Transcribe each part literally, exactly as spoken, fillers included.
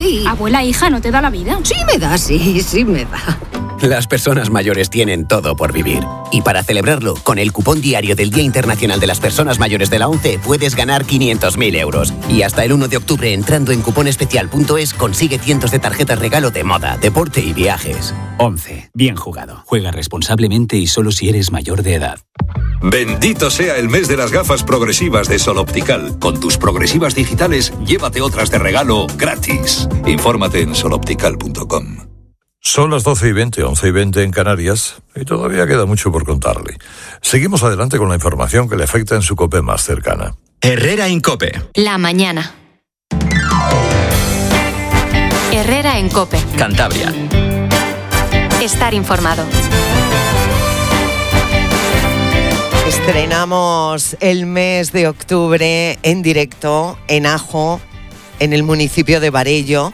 aquí. Abuela, hija, ¿no te da la vida? Sí me da, sí, sí me da. Las personas mayores tienen todo por vivir. Y para celebrarlo, con el cupón diario del Día Internacional de las Personas Mayores de la ONCE puedes ganar quinientos mil euros. Y hasta el uno de octubre, entrando en cuponespecial punto es, consigue cientos de tarjetas regalo de moda, deporte y viajes. ONCE. Bien jugado. Juega responsablemente y solo si eres mayor de edad. Bendito sea el mes de las gafas progresivas de Sol Optical. Con tus progresivas digitales, llévate otras de regalo gratis. Infórmate en sol optical punto com. Son las doce y veinte, once y veinte en Canarias, y todavía queda mucho por contarle. Seguimos adelante con la información que le afecta en su COPE más cercana. Herrera Incope. La mañana. Herrera en COPE. Cantabria. Estar informado. Estrenamos el mes de octubre en directo en Ajo, en el municipio de Varello.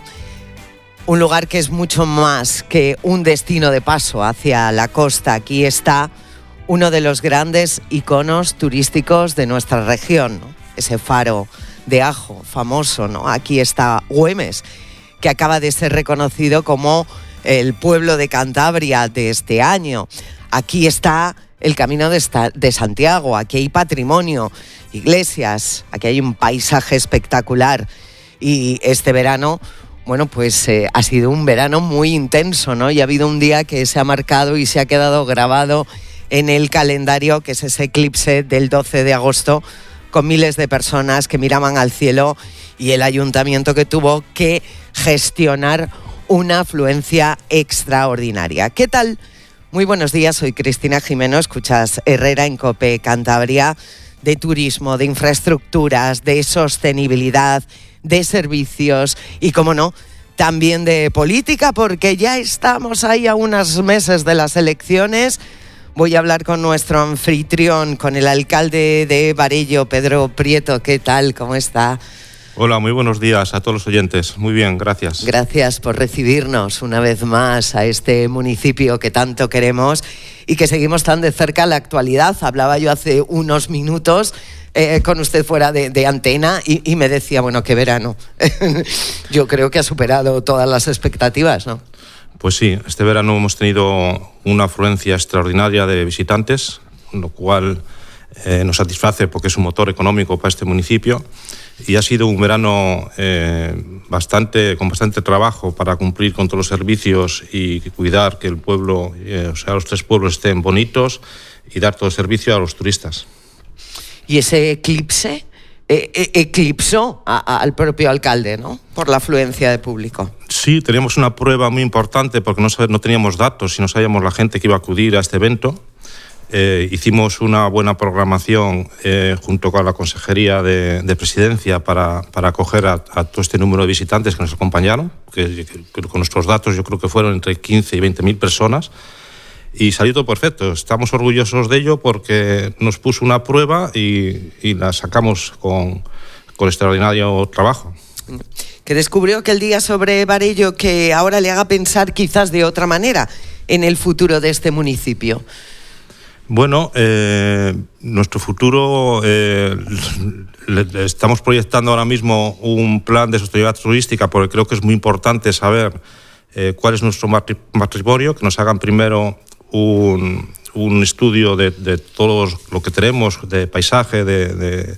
Un lugar que es mucho más que un destino de paso hacia la costa. Aquí está uno de los grandes iconos turísticos de nuestra región, ¿no? Ese faro de Ajo, famoso, ¿no? Aquí está Güemes, que acaba de ser reconocido como el pueblo de Cantabria de este año. Aquí está el Camino de, esta, de Santiago, aquí hay patrimonio, iglesias, aquí hay un paisaje espectacular. Y este verano, bueno, pues eh, ha sido un verano muy intenso, ¿no? Y ha habido un día que se ha marcado y se ha quedado grabado en el calendario, que es ese eclipse del doce de agosto, con miles de personas que miraban al cielo y el ayuntamiento que tuvo que gestionar una afluencia extraordinaria. ¿Qué tal? Muy buenos días, soy Cristina Jimeno, escuchas Herrera en COPE Cantabria, de turismo, de infraestructuras, de sostenibilidad, de servicios y, como no, también de política, porque ya estamos ahí a unos meses de las elecciones. Voy a hablar con nuestro anfitrión, con el alcalde de Varello, Pedro Prieto. ¿Qué tal? ¿Cómo está? Hola, muy buenos días a todos los oyentes. Muy bien, gracias. Gracias por recibirnos una vez más a este municipio que tanto queremos y que seguimos tan de cerca en la actualidad. Hablaba yo hace unos minutos eh, con usted fuera de, de antena y, y me decía, bueno, qué verano. Yo creo que ha superado todas las expectativas, ¿no? Pues sí, este verano hemos tenido una afluencia extraordinaria de visitantes, lo cual eh, nos satisface porque es un motor económico para este municipio. Y ha sido un verano eh, bastante, con bastante trabajo para cumplir con todos los servicios y cuidar que el pueblo, eh, o sea, los tres pueblos estén bonitos y dar todo el servicio a los turistas. ¿Y ese eclipse eh, eh, eclipsó a, a, al propio alcalde, ¿no? Por la afluencia de público. Sí, teníamos una prueba muy importante porque no, no teníamos datos y no sabíamos la gente que iba a acudir a este evento. Eh, hicimos una buena programación eh, junto con la Consejería de, de Presidencia para, para acoger a, a todo este número de visitantes que nos acompañaron, que, que con nuestros datos yo creo que fueron entre quince y veinte mil personas, y salió todo perfecto. Estamos orgullosos de ello porque nos puso una prueba y, y la sacamos con, con extraordinario trabajo. ¿Que descubrió aquel día sobre Varello que ahora le haga pensar quizás de otra manera en el futuro de este municipio? Bueno, eh, nuestro futuro, eh, le, le estamos proyectando ahora mismo un plan de sostenibilidad turística porque creo que es muy importante saber eh, cuál es nuestro patrimonio, que nos hagan primero un, un estudio de, de todo lo que tenemos, de paisaje, de, de,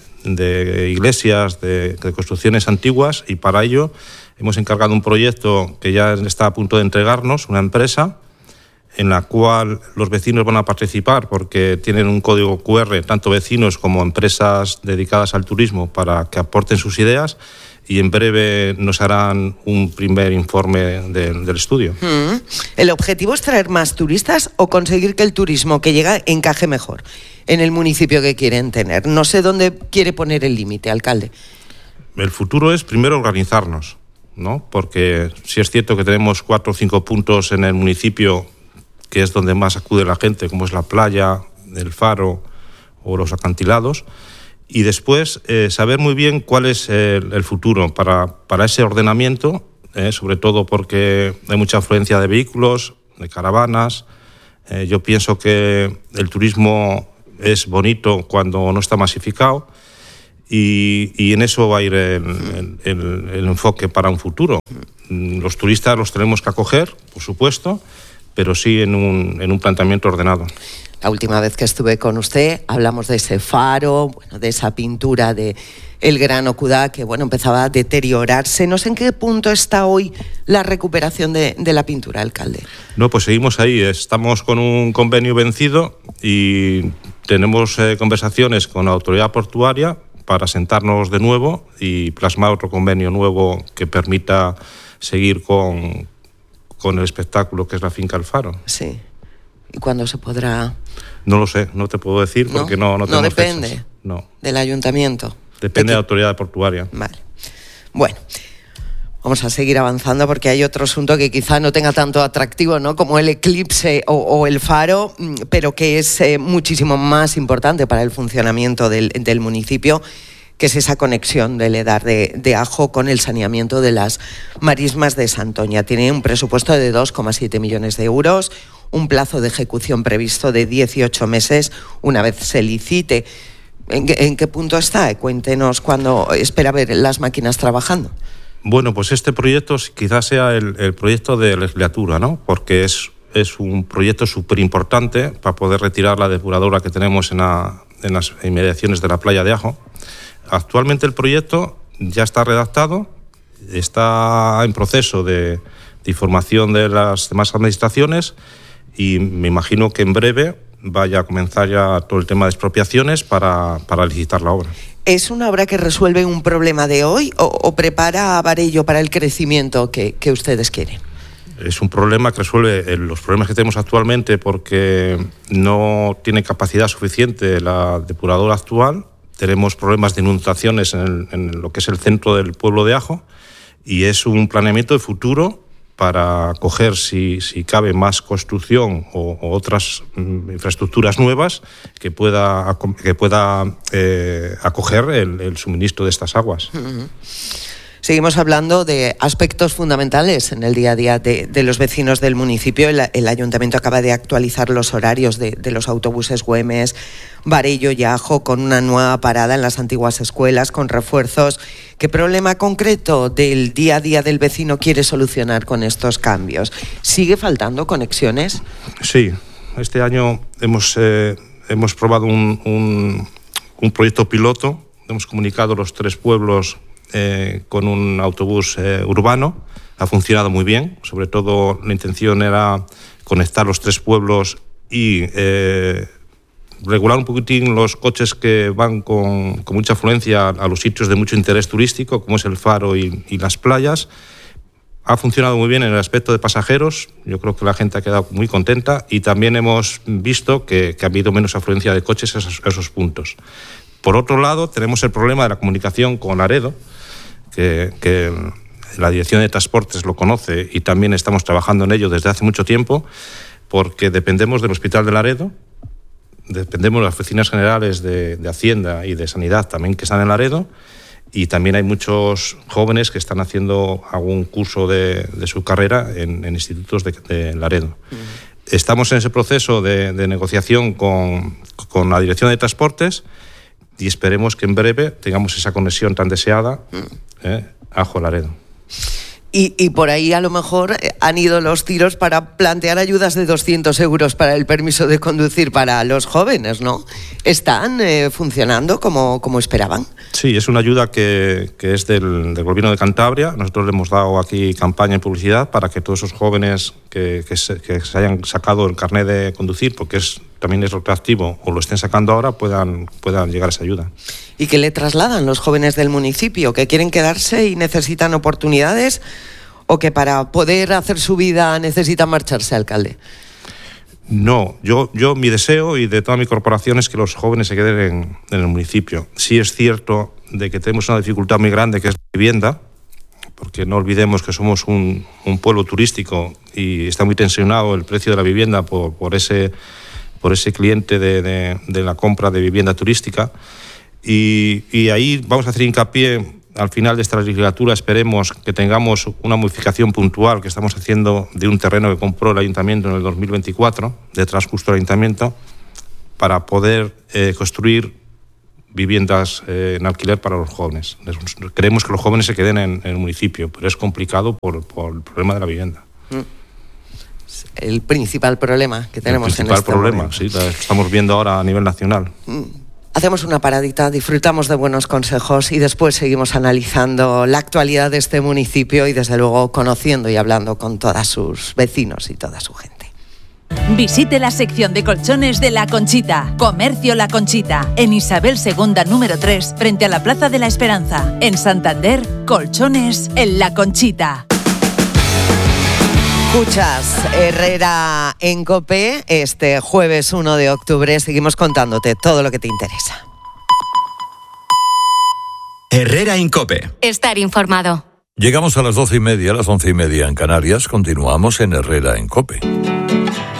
de iglesias, de, de construcciones antiguas, y para ello hemos encargado un proyecto que ya está a punto de entregarnos, una empresa, en la cual los vecinos van a participar porque tienen un código cu erre, tanto vecinos como empresas dedicadas al turismo, para que aporten sus ideas, y en breve nos harán un primer informe de, del estudio. Mm. ¿El objetivo es traer más turistas o conseguir que el turismo que llega encaje mejor en el municipio que quieren tener? No sé dónde quiere poner el límite, alcalde. El futuro es primero organizarnos, ¿no? Porque sí es cierto que tenemos cuatro o cinco puntos en el municipio que es donde más acude la gente, como es la playa, el faro o los acantilados, y después eh, saber muy bien cuál es el, el futuro para, para ese ordenamiento, eh, sobre todo porque hay mucha afluencia de vehículos, de caravanas. Eh, yo pienso que el turismo es bonito cuando no está masificado, y, y en eso va a ir el, el, el, el enfoque para un futuro. Los turistas los tenemos que acoger, por supuesto, pero sí en un, en un planteamiento ordenado. La última vez que estuve con usted hablamos de ese faro, bueno, de esa pintura de el Gran Okudá que bueno, empezaba a deteriorarse. No sé en qué punto está hoy la recuperación de, de la pintura, alcalde. No, pues seguimos ahí. Estamos con un convenio vencido y tenemos eh, conversaciones con la autoridad portuaria para sentarnos de nuevo y plasmar otro convenio nuevo que permita seguir con, con el espectáculo que es la finca El Faro. Sí. ¿Y cuándo se podrá...? No lo sé, no te puedo decir porque no, no, no tenemos depende fechas. No. Del ayuntamiento. Depende de, de la autoridad portuaria. Vale. Bueno, vamos a seguir avanzando porque hay otro asunto que quizá no tenga tanto atractivo, ¿no?, como el eclipse o, o el faro, pero que es eh, muchísimo más importante para el funcionamiento del, del municipio, que es esa conexión del Edar de, de Ajo con el saneamiento de las marismas de Santoña. Tiene un presupuesto de dos coma siete millones de euros, un plazo de ejecución previsto de dieciocho meses una vez se licite. ¿En qué, en qué punto está? Cuéntenos cuándo espera ver las máquinas trabajando. Bueno, pues este proyecto quizás sea el, el proyecto de legislatura, ¿no? Porque es, es un proyecto súper importante para poder retirar la depuradora que tenemos en, la, en las inmediaciones de la playa de Ajo. Actualmente el proyecto ya está redactado, está en proceso de, de información de las demás administraciones y me imagino que en breve vaya a comenzar ya todo el tema de expropiaciones para, para licitar la obra. ¿Es una obra que resuelve un problema de hoy o, o prepara a Varello para el crecimiento que, que ustedes quieren? Es un problema que resuelve los problemas que tenemos actualmente porque no tiene capacidad suficiente la depuradora actual. Tenemos problemas de inundaciones en, el, en lo que es el centro del pueblo de Ajo y es un planeamiento de futuro para coger, si, si cabe, más construcción o, o otras mm, infraestructuras nuevas que pueda, que pueda eh, acoger el, el suministro de estas aguas. Uh-huh. Seguimos hablando de aspectos fundamentales en el día a día de, de los vecinos del municipio. El, el ayuntamiento acaba de actualizar los horarios de, de los autobuses Güemes, Varello y Ajo con una nueva parada en las antiguas escuelas, con refuerzos. ¿Qué problema concreto del día a día del vecino quiere solucionar con estos cambios? ¿Sigue faltando conexiones? Sí, este año hemos, eh, hemos probado un, un, un proyecto piloto. Hemos comunicado los tres pueblos Eh, con un autobús eh, urbano. Ha funcionado muy bien, sobre todo la intención era conectar los tres pueblos y eh, regular un poquitín los coches que van con, con mucha afluencia a los sitios de mucho interés turístico, como es el Faro y, y las playas. Ha funcionado muy bien en el aspecto de pasajeros, yo creo que la gente ha quedado muy contenta y también hemos visto que, que ha habido menos afluencia de coches a esos, a esos puntos. Por otro lado, tenemos el problema de la comunicación con Laredo, Que, que la Dirección de Transportes lo conoce y también estamos trabajando en ello desde hace mucho tiempo, porque dependemos del Hospital de Laredo, dependemos de las oficinas generales de, de Hacienda y de Sanidad también que están en Laredo, y también hay muchos jóvenes que están haciendo algún curso de, de su carrera en, en institutos de, de Laredo. Uh-huh. Estamos en ese proceso de, de negociación con, con la Dirección de Transportes y esperemos que en breve tengamos esa conexión tan deseada, eh, Ajo-Laredo. Y, y por ahí a lo mejor han ido los tiros para plantear ayudas de doscientos euros para el permiso de conducir para los jóvenes, ¿no? ¿Están eh, funcionando como, como esperaban? Sí, es una ayuda que, que es del, del Gobierno de Cantabria. Nosotros le hemos dado aquí campaña y publicidad para que todos esos jóvenes que, que, se, que se hayan sacado el carnet de conducir, porque es, también es retroactivo, o lo estén sacando ahora, puedan, puedan llegar a esa ayuda. ¿Y qué le trasladan los jóvenes del municipio? ¿Que quieren quedarse y necesitan oportunidades? ¿O que para poder hacer su vida necesitan marcharse, alcalde? No, yo, yo mi deseo y de toda mi corporación es que los jóvenes se queden en, en el municipio. Sí es cierto de que tenemos una dificultad muy grande que es la vivienda, porque no olvidemos que somos un, un pueblo turístico y está muy tensionado el precio de la vivienda por, por, ese, por ese cliente de, de, de la compra de vivienda turística. Y, y ahí vamos a hacer hincapié. Al final de esta legislatura esperemos que tengamos una modificación puntual que estamos haciendo de un terreno que compró el Ayuntamiento en el dos mil veinticuatro, detrás justo del Ayuntamiento, para poder eh, construir viviendas eh, en alquiler para los jóvenes. Queremos que los jóvenes se queden en, en el municipio, pero es complicado por, por el problema de la vivienda. El principal problema que tenemos el principal en este problema, momento. sí, lo estamos viendo ahora a nivel nacional. Hacemos una paradita, disfrutamos de buenos consejos y después seguimos analizando la actualidad de este municipio y desde luego conociendo y hablando con todos sus vecinos y toda su gente. Visite la sección de colchones de La Conchita. Comercio La Conchita, en Isabel segunda número tres, frente a la Plaza de la Esperanza. En Santander, colchones en La Conchita. Escuchas Herrera en COPE, este jueves uno de octubre seguimos contándote todo lo que te interesa. Herrera en COPE. Estar informado. Llegamos a las doce y media, a las once y media en Canarias, continuamos en Herrera en COPE.